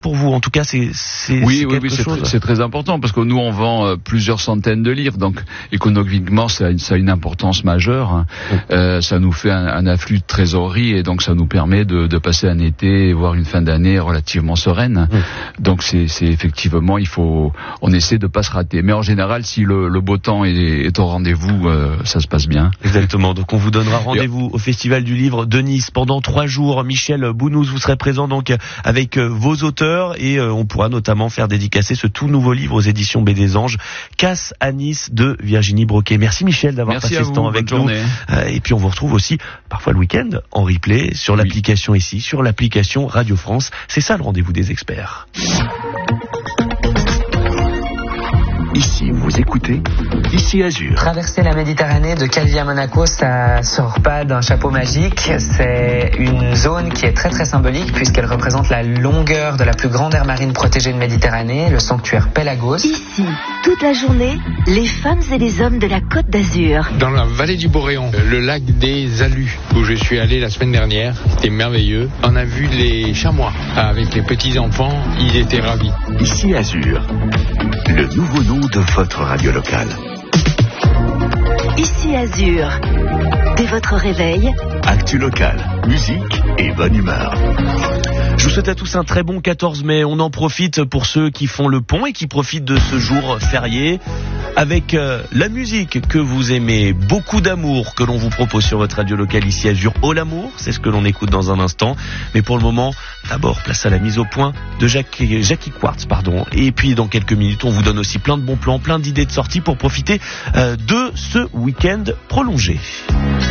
pour vous. En tout cas, c'est oui, quelque chose. C'est très important parce que nous on vend plusieurs centaines de livres, donc économiquement ça a une importance majeure. Ça nous fait un afflux de trésorerie et donc ça nous permet de passer un été, voire une fin d'année relativement sereine. Donc c'est effectivement on essaie de pas se rater. Mais en général, si le beau temps est au rendez-vous, ça se passe bien. Exactement. Donc on vous donnera rendez-vous au Festival du Livre de Nice pendant 3 jours. Michel Bounouz, vous serez présent donc avec vos auteurs et on pourra notamment faire dédicacer ce tout nouveau livre aux éditions Baie des Anges, Casse à Nice de Virginie Broquet. Merci Michel d'avoir passé ce temps avec nous. Et puis on vous retrouve aussi parfois le week-end en replay sur l'application ici, sur l'application Radio France. C'est ça le rendez-vous des experts. Ici, vous écoutez Ici Azur. Traverser la Méditerranée de Calvi à Monaco, ça sort pas d'un chapeau magique. C'est une zone qui est très très symbolique puisqu'elle représente la longueur de la plus grande aire marine protégée de Méditerranée, le sanctuaire Pelagos. Ici, toute la journée, les femmes et les hommes de la Côte d'Azur. Dans la vallée du Boréon, le lac des Alus, où je suis allé la semaine dernière, c'était merveilleux. On a vu les chamois avec les petits-enfants, ils étaient ravis. Ici Azur, le nouveau nom de votre radio locale. Ici Azur, dès votre réveil, actu locale, musique et bonne humeur. Je vous souhaite à tous un très bon 14 mai. On en profite pour ceux qui font le pont et qui profitent de ce jour férié avec la musique que vous aimez, Beaucoup d'amour, que l'on vous propose sur votre radio locale Ici Azur. Oh l'amour, c'est ce que l'on écoute dans un instant. Mais pour le moment, d'abord, place à la mise au point de Jackie Quartz, Et puis dans quelques minutes, on vous donne aussi plein de bons plans, plein d'idées de sortie pour profiter de ce week-end prolongé.